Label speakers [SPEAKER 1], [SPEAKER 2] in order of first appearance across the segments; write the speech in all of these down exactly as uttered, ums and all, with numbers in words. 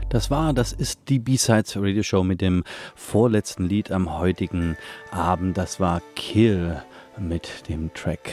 [SPEAKER 1] Das war, das ist die B-Sides Radio Show mit dem vorletzten Lied am heutigen Abend. Das war Kill mit dem Track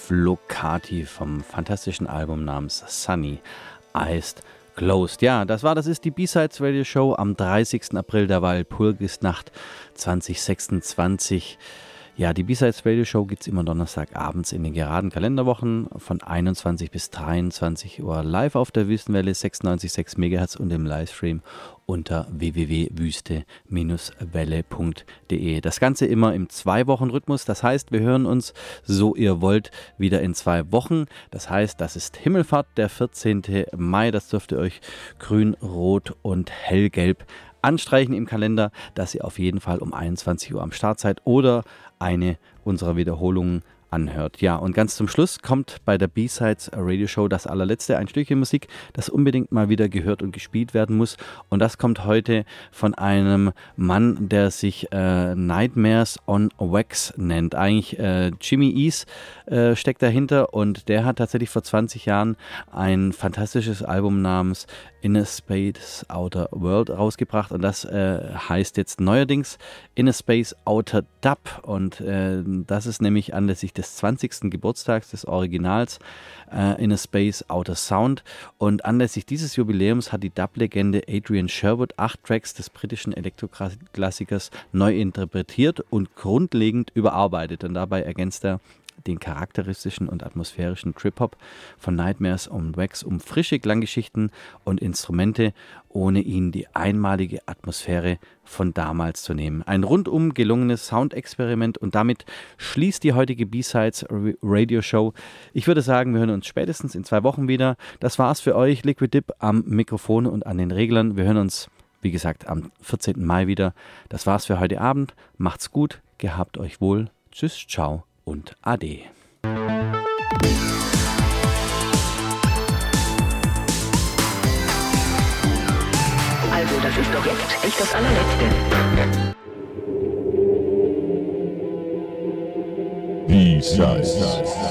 [SPEAKER 1] Flocati vom fantastischen Album namens Sunny Iced Closed. Ja, das war, das ist die B-Sides Radio Show am dreißigsten April der Walpurgisnacht zwanzig sechsundzwanzig. Ja, die B-Sides Radio Show gibt es immer Donnerstagabends in den geraden Kalenderwochen von einundzwanzig bis dreiundzwanzig Uhr live auf der Wüstenwelle sechsundneunzig Komma sechs Megahertz und im Livestream unter w w w punkt wüste welle punkt de. Das Ganze immer im Zwei-Wochen-Rhythmus. Das heißt, wir hören uns, so ihr wollt, wieder in zwei Wochen. Das heißt, das ist Himmelfahrt, der vierzehnten Mai. Das dürft ihr euch grün, rot und hellgelb anstreichen im Kalender, dass ihr auf jeden Fall um einundzwanzig Uhr am Start seid oder eine unserer Wiederholungen anhört. Ja, und ganz zum Schluss kommt bei der B-Sides Radio Show das allerletzte, ein Stückchen Musik, das unbedingt mal wieder gehört und gespielt werden muss. Und das kommt heute von einem Mann, der sich äh, Nightmares on Wax nennt. Eigentlich äh, Jimmy Ease äh, steckt dahinter und der hat tatsächlich vor zwanzig Jahren ein fantastisches Album namens Inner Space Outer World rausgebracht und das äh, heißt jetzt neuerdings Inner Space Outer Dub und äh, das ist nämlich anlässlich des zwanzigsten Geburtstags des Originals äh, Inner Space Outer Sound und anlässlich dieses Jubiläums hat die Dub-Legende Adrian Sherwood acht Tracks des britischen Elektroklassikers neu interpretiert und grundlegend überarbeitet und dabei ergänzt er den charakteristischen und atmosphärischen Trip-Hop von Nightmares on Wax um frische Klanggeschichten und Instrumente, ohne ihnen die einmalige Atmosphäre von damals zu nehmen. Ein rundum gelungenes Soundexperiment und damit schließt die heutige B-Sides Radio Show. Ich würde sagen, wir hören uns spätestens in zwei Wochen wieder. Das war's für euch, Liquid Dip am Mikrofon und an den Reglern. Wir hören uns, wie gesagt, am vierzehnten Mai wieder. Das war's für heute Abend. Macht's gut, gehabt euch wohl. Tschüss, ciao und Ade.
[SPEAKER 2] Also, das ist doch jetzt echt das allerletzte.
[SPEAKER 3] B-Sides.